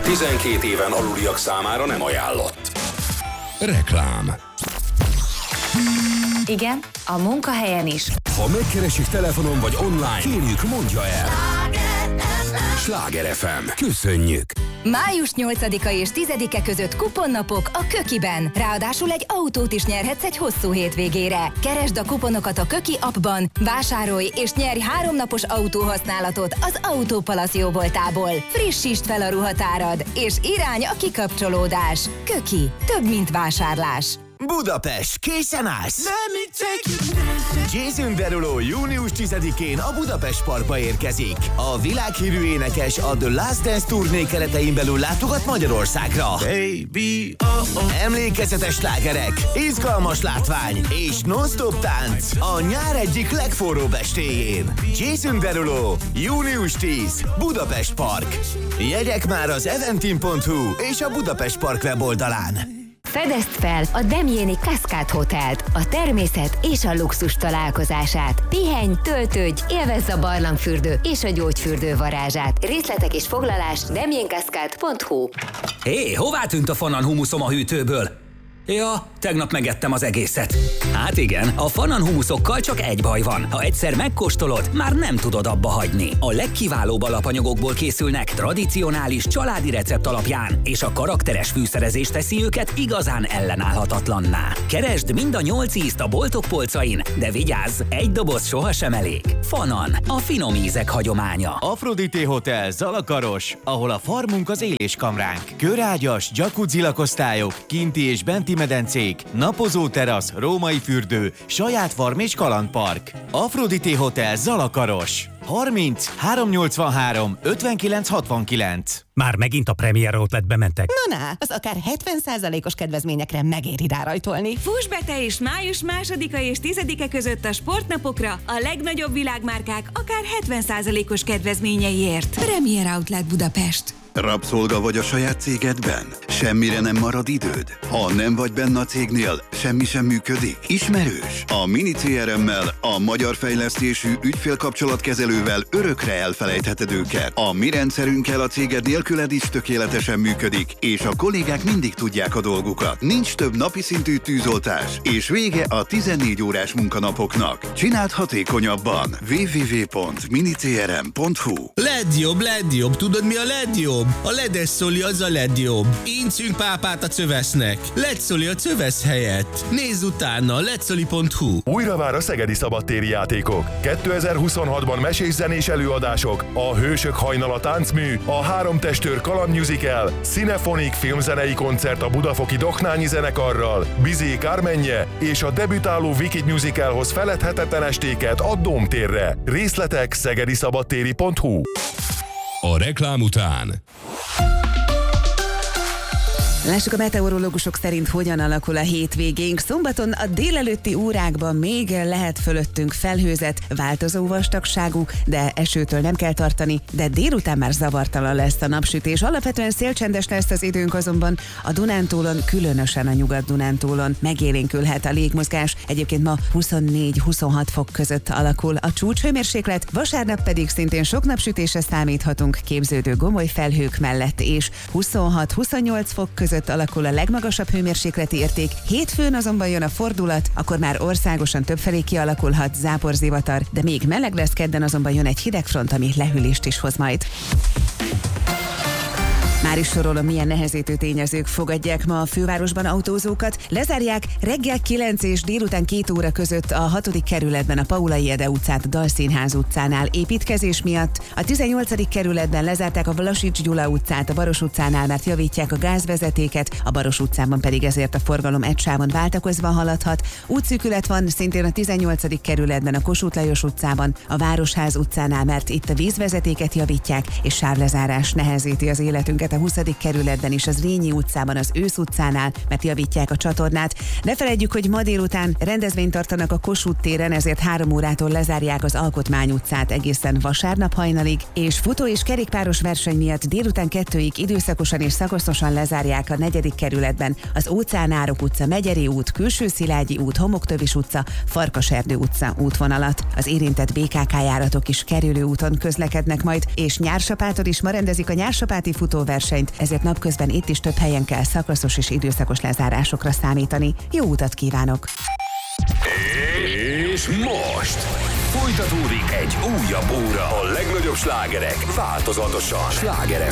12 éven aluliak számára nem ajánlott. Reklám. Igen, a munkahelyen is. Ha megkeresik telefonon vagy online, kérjük, mondja el. Sláger FM. Köszönjük! Május 8-a és 10-e között kuponnapok a Kökiben. Ráadásul egy autót is nyerhetsz egy hosszú hétvégére. Keresd a kuponokat a Köki appban, vásárolj és nyerj 3 napos autóhasználatot az Autópalasz jóvoltából. Frissítsd fel a ruhatárad, és irány a kikapcsolódás. Köki. Több, mint vásárlás. Budapest, készen állsz? Jason Derulo június 10-én a Budapest Parkba érkezik. A világhírű énekes a The Last Dance turné keretein belül látogat Magyarországra. Baby, emlékezetes slágerek, izgalmas látvány és non-stop tánc a nyár egyik legforróbb estéjén. Jason Derulo, június 10, Budapest Park. Jegyek már az eventim.hu és a Budapest Park weboldalán. Fedezd fel a Demjéni Cascade Hotelt, a természet és a luxus találkozását. Pihenj, töltődj, élvezz a barlangfürdő és a gyógyfürdő varázsát. Részletek és foglalás demjéncascade.hu. Hé, hová tűnt a Fanan humuszom a hűtőből? Ja, tegnap megettem az egészet. Hát igen, a Fanan humuszokkal csak egy baj van. Ha egyszer megkóstolod, már nem tudod abba hagyni. A legkiválóbb alapanyagokból készülnek, tradicionális családi recept alapján, és a karakteres fűszerezés teszi őket igazán ellenállhatatlanná. Keresd mind a 8 ízt a boltok polcain, de vigyázz, egy doboz sohasem elég. Fanan, a finom ízek hagyománya. Aphrodite Hotel Zalakaros, ahol a farmunk az éléskamránk. Körágyas, jacuzzi lakosztályok, kinti és benti medencék, napozó terasz, római fürdő, saját farm és kalandpark. Aphrodite Hotel Zalakaros. 30 383 59 69. Már megint a Premier Outletbe mentek? Na, az akár 70%-os kedvezményekre megéri rárajtolni. Fuss be te is május 2-a és 10-e között a sportnapokra a legnagyobb világmárkák akár 70%-os kedvezményeiért. Premier Outlet Budapest. Rabszolga vagy a saját cégedben? Semmire nem marad időd? Ha nem vagy benne a cégnél, semmi sem működik? Ismerős? A Mini CRM-mel, a magyar fejlesztésű ügyfélkapcsolatkezelővel örökre elfelejtheted őket. A mi rendszerünkkel a céged nélküled is tökéletesen működik, és a kollégák mindig tudják a dolgukat. Nincs több napi szintű tűzoltás, és vége a 14 órás munkanapoknak. Csináld hatékonyabban. www.minicrm.hu. Legjobb, tudod mi a legjobb? A ledes szoli az a legjobb. Incünk pápát a cövesznek. Letszoli a cövesz helyett. Nézz utána, letszoli.hu. Újra vár a szegedi szabadtéri játékok. 2026-ban mesés-zenés előadások, a Hősök hajnala táncmű, a 3 testőr kalandmusical, Cinephonic filmzenei koncert a budafoki Doknányi zenekarral, Bizé Kármenje és a debütáló Wicked musicalhoz feledhetetlen estéket a Dómtérre. Részletek szegediszabadtéri.hu. A reklám után. Lássuk a meteorológusok szerint hogyan alakul a hétvégénk. Szombaton a délelőtti órákban még lehet fölöttünk felhőzet, változó vastagságú, de esőtől nem kell tartani, de délután már zavartalan lesz a napsütés. Alapvetően szélcsendes lesz az időnk, azonban a Dunántúlon, különösen a Nyugat-Dunántúlon megélénkülhet a légmozgás. Egyébként ma 24-26 fok között alakul a csúcshőmérséklet, vasárnap pedig szintén sok napsütésre számíthatunk képződő gomoly felhők mellett, és 26-28 fok között alakul a legmagasabb hőmérsékleti érték. Hétfőn azonban jön a fordulat, akkor már országosan többfelé kialakulhat záporzivatar, de még meleg lesz, kedden azonban jön egy hidegfront, ami lehűlést is hoz majd. Már is sorolom, milyen nehezítő tényezők fogadják ma a fővárosban autózókat. Lezárják reggel 9 és délután 2 óra között a 6. kerületben a Paulay Ede utcát a Dalszínház utcánál építkezés miatt. A 18. kerületben lezárták a Vlasics Gyula utcát a Baros utcánál, mert javítják a gázvezetéket, a Baros utcában pedig ezért a forgalom egy sávon váltakozva haladhat. Útszűkület van szintén a 18. kerületben a Kossuth Lajos utcában, a Városház utcánál, mert itt a vízvezetéket javítják, és sávlezárás nehezíti az életünket a 20. kerületben is, az Rényi utcában, az Ősz utcánál, mert javítják a csatornát. Ne feledjük, hogy ma délután rendezvényt tartanak a Kossuth téren, ezért 3 órától lezárják az Alkotmány utcát egészen vasárnap hajnalig, és futó- és kerékpáros verseny miatt délután 2-ig időszakosan és szakaszosan lezárják a 4. kerületben az Óceánárok utca, Megyeri út, Külső Szilágyi út, Homoktövis utca, Farkaserdő utca útvonalat. Az érintett BKK járatok is kerülő úton közlekednek majd, és Nyársapáton is ma rendezik a Nyársapáti futóverseny versenyt, ezért napközben itt is több helyen kell szakaszos és időszakos lezárásokra számítani. Jó utat kívánok! És most folytatódik egy újabb óra. A legnagyobb slágerek változatosan. Sláger